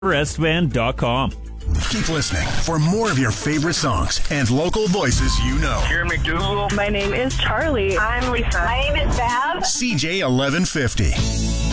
restband.com. Keep listening for more of your favorite songs and local voices you know. Here, McDougal. My name is Charlie. I'm Lisa. My name is Val. CJ 1150.